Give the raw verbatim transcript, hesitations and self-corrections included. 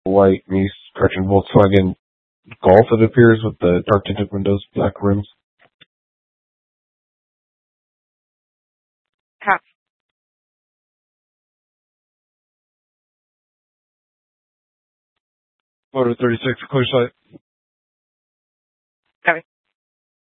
white Nice correction Volkswagen Golf, it appears, with the dark tinted windows, black rims. Copy. Motor thirty-six, clear sight. Copy.